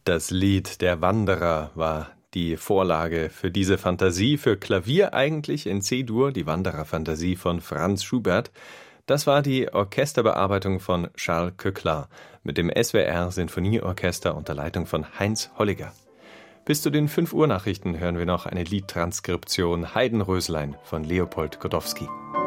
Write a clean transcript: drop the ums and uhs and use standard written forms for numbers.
Das Lied Der Wanderer war die Vorlage für diese Fantasie, für Klavier eigentlich in C-Dur, die Wanderer-Fantasie von Franz Schubert. Das war die Orchesterbearbeitung von Charles Coeclin mit dem SWR-Sinfonieorchester unter Leitung von Heinz Holliger. Bis zu den 5 Uhr Nachrichten hören wir noch eine Liedtranskription Heidenröslein von Leopold Godowsky.